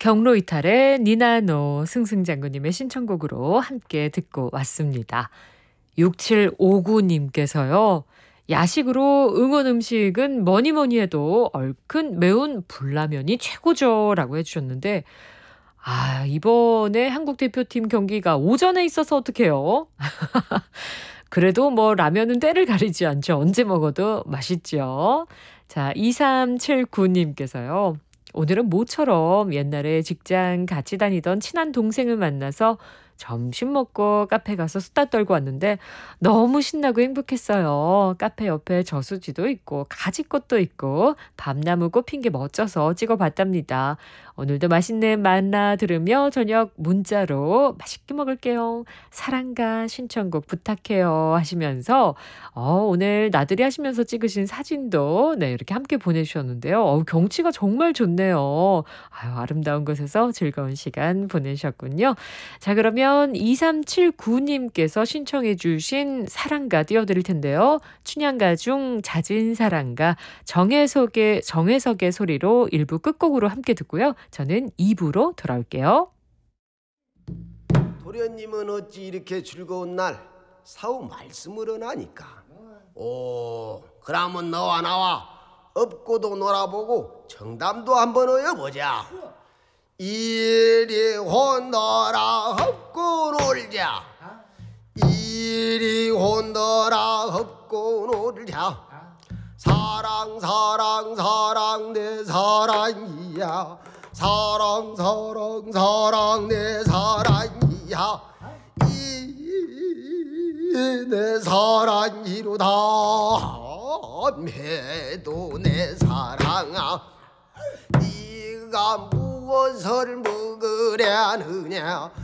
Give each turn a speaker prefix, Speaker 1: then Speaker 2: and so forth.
Speaker 1: 경로 이탈의 니나노 승승장구님의 신청곡으로 함께 듣고 왔습니다. 6759님께서요. 야식으로 응원 음식은 뭐니 해도 얼큰 매운 불라면이 최고죠 라고 해주셨는데 이번에 한국 대표팀 경기가 오전에 있어서 어떡해요? 그래도 뭐 라면은 때를 가리지 않죠. 언제 먹어도 맛있죠. 자, 2379님께서요. 오늘은 모처럼 옛날에 직장 같이 다니던 친한 동생을 만나서 점심 먹고 카페 가서 수다 떨고 왔는데 너무 신나고 행복했어요. 카페 옆에 저수지도 있고 가지꽃도 있고 밤나무꽃 핀 게 멋져서 찍어봤답니다. 오늘도 맛있는 만나 들으며 저녁 문자로 맛있게 먹을게요. 사랑가 신청곡 부탁해요 하시면서 오늘 나들이 하시면서 찍으신 사진도 이렇게 함께 보내주셨는데요. 경치가 정말 좋네요. 아름다운 곳에서 즐거운 시간 보내셨군요. 자, 그러면 2379님께서 신청해 주신 사랑가 띄워드릴 텐데요. 춘향가 중 잦은 사랑가 정혜석의 소리로 1부 끝곡으로 함께 듣고요. 저는 2부로 돌아올게요.
Speaker 2: 도련님은 어찌 이렇게 즐거운 날 사후 말씀을 하나니까. 그러면 너와 나와 업고도 놀아보고 정담도 한번 어여보자. 이리 혼너라 업고 놀자. 이리 혼너라 업고 놀자. 사랑 사랑 사랑 내 사랑이야. 사랑 사랑 사랑 내 사랑이야. 내 사랑이로다 매도 내 사랑아. 네가 무엇을 먹으려느냐.